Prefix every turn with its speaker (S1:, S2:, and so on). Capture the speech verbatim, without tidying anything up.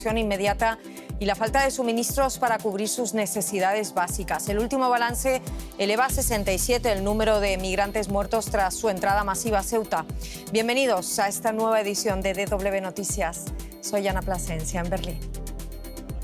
S1: inmediata y la falta de suministros para cubrir sus necesidades básicas. El último balance eleva a sesenta y siete el número de migrantes muertos tras su entrada masiva a Ceuta. Bienvenidos a esta nueva edición de D W Noticias. Soy Ana Plasencia en Berlín.